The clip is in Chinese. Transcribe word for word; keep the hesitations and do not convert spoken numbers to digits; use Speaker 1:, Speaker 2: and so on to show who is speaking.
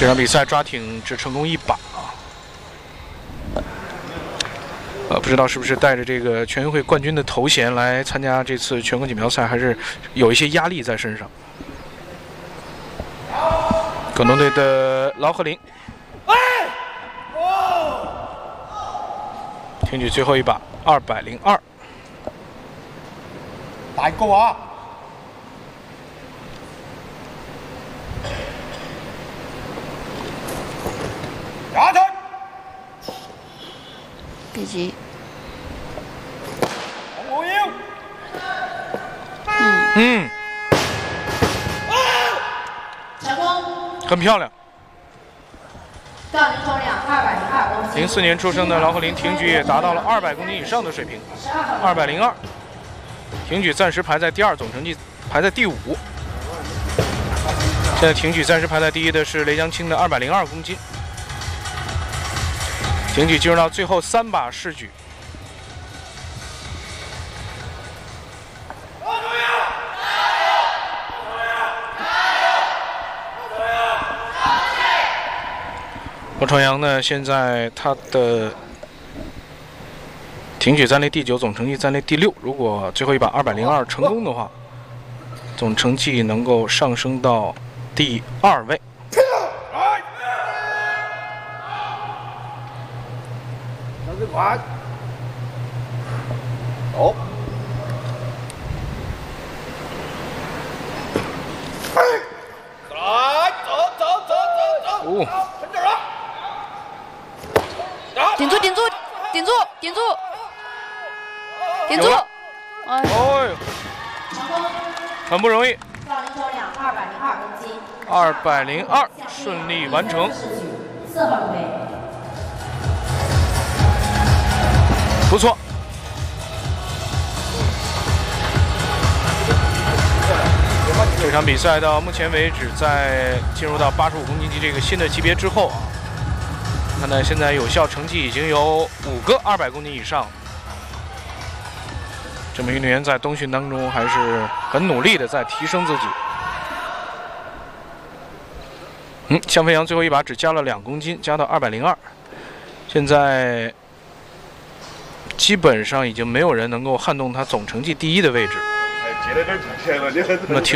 Speaker 1: 这场比赛抓挺只成功一把啊。呃，不知道是不是带着这个全运会冠军的头衔来参加这次全国锦标赛，还是有一些压力在身上。广东队的劳鹤林，挺举最后一把二百零二，
Speaker 2: 大高啊！ 打他！
Speaker 3: 比级。
Speaker 2: 我要。
Speaker 3: 嗯。
Speaker 1: 嗯。
Speaker 4: 成功。
Speaker 1: 很漂亮。
Speaker 4: 杠铃重量二百零二公斤。
Speaker 1: 零四年出生的劳鹤林挺举也达到了二百公斤以上的水平，二百零二。挺举暂时排在第二，总成绩排在第五。现在挺举暂时排在第一的是雷江青的二百零二公斤。 挺举进入到最后三把试举，罗朝阳呢，现在他的挺举暂列第九，总成绩暂列第六。如果最后一把二百零二成功的话，总成绩能够上升到第二位。
Speaker 2: 快！好。来，走走走走走。
Speaker 1: 哦。
Speaker 2: 跟这儿啊！
Speaker 3: 顶住，顶住，顶住，顶住，顶住！哎。
Speaker 1: 哦呦。很不容易。
Speaker 4: 杠铃重量二百零二公斤。
Speaker 1: 二百零二，顺利完成。
Speaker 4: 四号位。
Speaker 1: 不错，这场比赛到目前为止，在进入到八十五公斤级这个新的级别之后啊，看来现在有效成绩已经有五个二百公斤以上。这名运动员在冬训当中还是很努力的在提升自己。嗯，向飞扬最后一把只加了两公斤，加到二百零二，现在。 基本上已经没有人能够撼动他总成绩第一的位置。
Speaker 2: 哎，接了点底线了，你。
Speaker 1: 那么。